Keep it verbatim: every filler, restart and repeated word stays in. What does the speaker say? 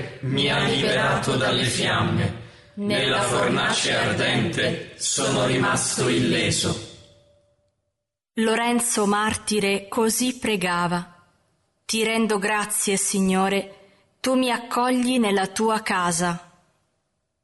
Signore mi ha liberato dalle fiamme. Nella fornace ardente sono rimasto illeso. Lorenzo martire così pregava: Ti rendo grazie, Signore, tu mi accogli nella tua casa.